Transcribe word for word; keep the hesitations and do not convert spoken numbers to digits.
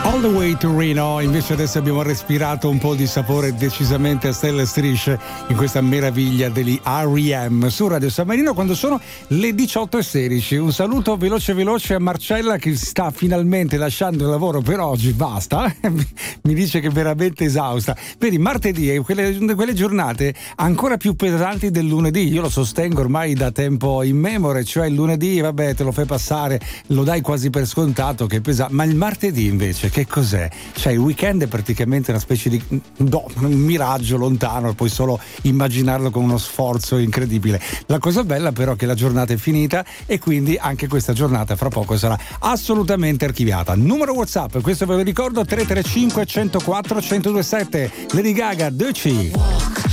All the way to Reno. Invece adesso abbiamo respirato un po' di sapore decisamente a stelle e strisce in questa meraviglia degli R E M su Radio San Marino quando sono le diciotto e sedici. Un saluto veloce veloce a Marcella che sta finalmente lasciando il lavoro per oggi, basta. Mi dice che è veramente esausta. Vedi, martedì è quelle, quelle giornate ancora più pesanti del lunedì. Io lo sostengo ormai da tempo immemore, cioè il lunedì vabbè te lo fai passare, lo dai quasi per scontato che è pesante, ma il martedì invece che cos'è? Cioè il weekend è praticamente una specie di no, un miraggio lontano, puoi solo immaginarlo con uno sforzo incredibile. La cosa bella però è che la giornata è finita e quindi anche questa giornata fra poco sarà assolutamente archiviata. Numero WhatsApp, questo ve lo ricordo, tre tre cinque, uno zero quattro, uno zero due sette. Lady Gaga, Ducci.